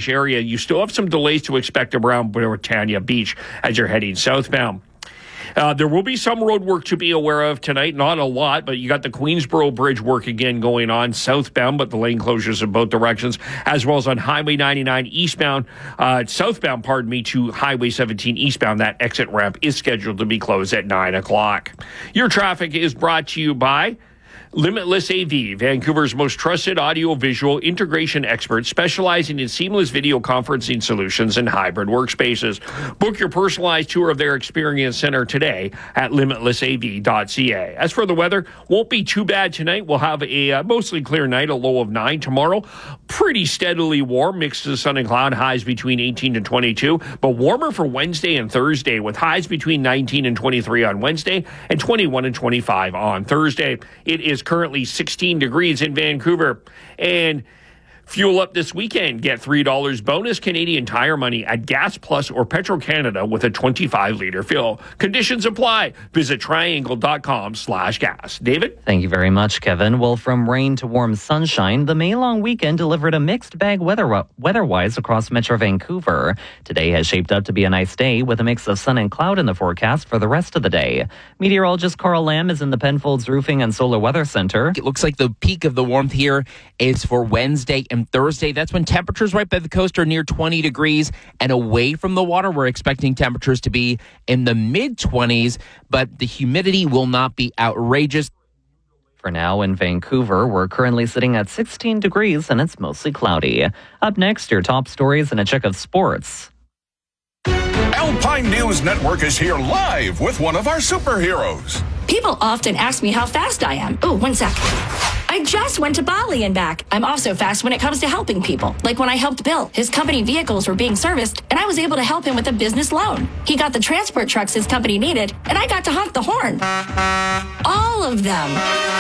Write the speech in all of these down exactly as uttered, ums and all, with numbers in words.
Beach area. You still have some delays to expect around Britannia Beach as you're heading southbound. Uh, there will be some road work to be aware of tonight. Not a lot, but you got the Queensboro Bridge work again going on southbound, but the lane closures in both directions, as well as on Highway ninety-nine eastbound, uh, southbound, pardon me, to Highway seventeen eastbound. That exit ramp is scheduled to be closed at nine o'clock. Your traffic is brought to you by Limitless A V, Vancouver's most trusted audio-visual integration expert specializing in seamless video conferencing solutions and hybrid workspaces. Book your personalized tour of their experience center today at limitless a v dot c a. As for the weather, won't be too bad tonight. We'll have a uh, mostly clear night, a low of nine. Tomorrow, pretty steadily warm, mixed of sun and cloud, highs between eighteen and twenty-two, but warmer for Wednesday and Thursday with highs between nineteen and twenty-three on Wednesday and twenty-one and twenty-five on Thursday. It is currently sixteen degrees in Vancouver. And fuel up this weekend. Get three dollars bonus Canadian Tire money at Gas Plus or Petro-Canada with a twenty-five liter fill. Conditions apply. Visit triangle.com slash gas. David? Thank you very much, Kevin. Well, from rain to warm sunshine, the May long weekend delivered a mixed bag weather weather-wise across Metro Vancouver. Today has shaped up to be a nice day with a mix of sun and cloud in the forecast for the rest of the day. Meteorologist Carl Lamb is in the Penfolds Roofing and Solar Weather Center. It looks like the peak of the warmth here is for Wednesday and Thursday. That's when temperatures right by the coast are near twenty degrees, and away from the water, we're expecting temperatures to be in the mid twenties, but the humidity will not be outrageous. For now in Vancouver, we're currently sitting at sixteen degrees and it's mostly cloudy. Up next, your top stories and a check of sports. Alpine News Network is here live with one of our superheroes. People often ask me how fast I am. Oh, one sec. I just went to Bali and back. I'm also fast when it comes to helping people. Like when I helped Bill. His company vehicles were being serviced, and I was able to help him with a business loan. He got the transport trucks his company needed, and I got to honk the horn. All of them.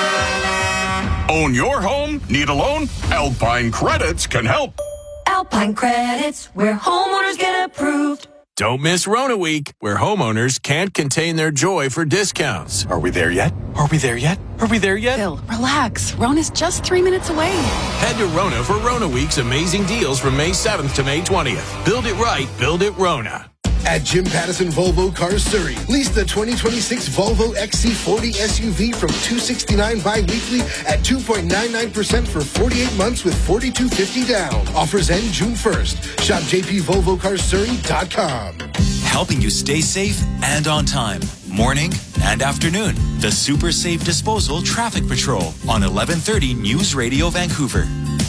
Own your home? Need a loan? Alpine Credits can help. Alpine Credits, where homeowners get approved. Don't miss Rona Week, where homeowners can't contain their joy for discounts. Are we there yet? Are we there yet? Are we there yet? Bill, relax. Rona's just three minutes away. Head to Rona for Rona Week's amazing deals from May seventh to May twentieth. Build it right, build it Rona. At Jim Pattison Volvo Cars Surrey, lease the twenty twenty-six Volvo X C forty S U V from two hundred sixty-nine dollars bi-weekly at two point nine nine percent for forty-eight months with forty-two fifty down. Offers end June first. Shop j p volvo cars surrey dot com. Helping you stay safe and on time. Morning and afternoon. The Super Safe Disposal Traffic Patrol on eleven thirty News Radio Vancouver.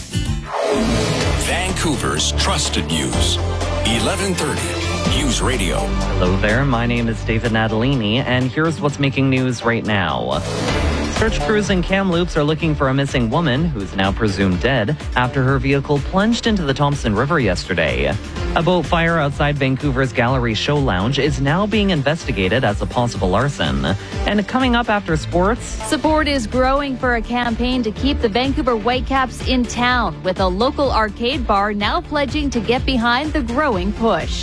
Vancouver's trusted news. eleven thirty News Radio. Hello there, my name is David Natalini, and here's what's making news right now. Search crews in Kamloops are looking for a missing woman who's now presumed dead after her vehicle plunged into the Thompson River yesterday. A boat fire outside Vancouver's Gallery Show Lounge is now being investigated as a possible arson. And coming up after sports... Support is growing for a campaign to keep the Vancouver Whitecaps in town, with a local arcade bar now pledging to get behind the growing push.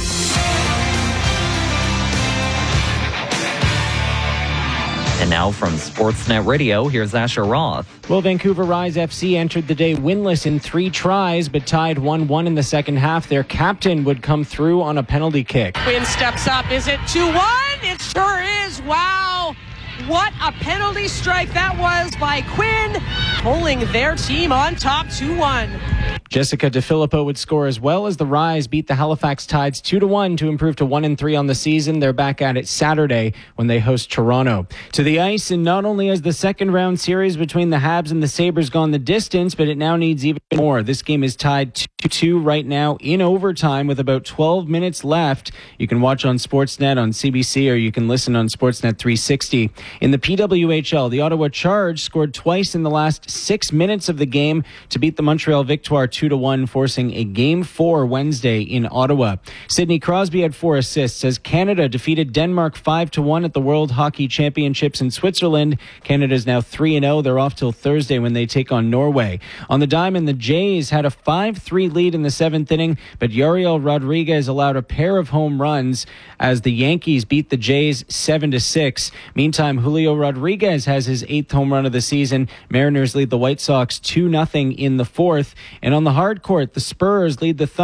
And now from Sportsnet Radio, here's Asher Roth. Well, Vancouver Rise F C entered the day winless in three tries, but tied one one in the second half. Their captain would come through on a penalty kick. Quinn steps up. Is it two one? It sure is. Wow. What a penalty strike that was by Quinn, pulling their team on top two one. Jessica DeFilippo would score as well as the Rise beat the Halifax Tides two to one to improve to one and three on the season. They're back at it Saturday when they host Toronto. To the ice, and not only has the second round series between the Habs and the Sabres gone the distance, but it now needs even more. This game is tied two two right now in overtime with about twelve minutes left. You can watch on Sportsnet on C B C, or you can listen on Sportsnet three sixty. In the P W H L, the Ottawa Charge scored twice in the last six minutes of the game to beat the Montreal Victoire two to one, forcing a game four Wednesday in Ottawa. Sidney Crosby had four assists as Canada defeated Denmark five to one at the World Hockey Championships in Switzerland. Canada is now three and oh. They're off till Thursday when they take on Norway. On the diamond, the Jays had a five three lead in the seventh inning, but Yariel Rodriguez allowed a pair of home runs as the Yankees beat the Jays seven to six. Meantime, Julio Rodriguez has his eighth home run of the season. Mariners lead the White Sox two nothing in the fourth. And on the hard court, the Spurs lead the Thunder